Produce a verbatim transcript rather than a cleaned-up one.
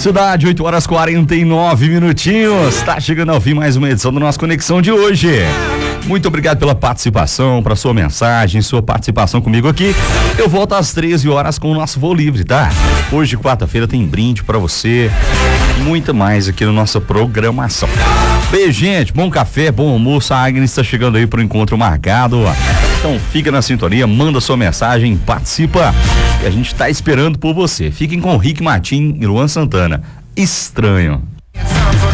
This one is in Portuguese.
Cidade, oito horas e quarenta e nove minutinhos. Tá chegando ao fim mais uma edição do nosso Conexão de hoje. Muito obrigado pela participação, para sua mensagem, sua participação comigo aqui. Eu volto às treze horas com o nosso Voo Livre, tá? Hoje, quarta-feira, tem brinde para você. Muita mais aqui na nossa programação. Beijo, gente. Bom café, bom almoço. A Agnes está chegando aí pro encontro marcado. Então fica na sintonia, manda sua mensagem, participa. E a gente tá esperando por você. Fiquem com o Rick Martin e Luan Santana. Estranho.